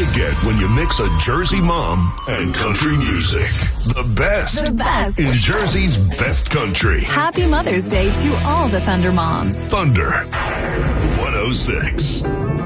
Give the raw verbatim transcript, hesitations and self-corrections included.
get when you mix a Jersey mom and country music. The best. The best. In Jersey's best country. Happy Mother's Day to all the Thunder moms. Thunder one oh six.